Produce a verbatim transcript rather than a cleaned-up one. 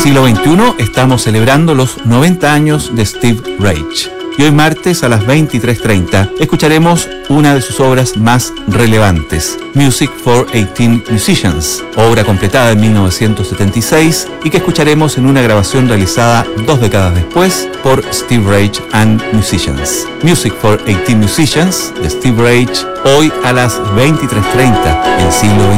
siglo veintiuno estamos celebrando los noventa años de Steve Reich. Y hoy martes a las veintitrés treinta escucharemos una de sus obras más relevantes, Music for eighteen Musicians, obra completada en mil novecientos setenta y seis y que escucharemos en una grabación realizada dos décadas después por Steve Reich and Musicians. Music for eighteen Musicians de Steve Reich, hoy a las veintitrés treinta en siglo veintiuno.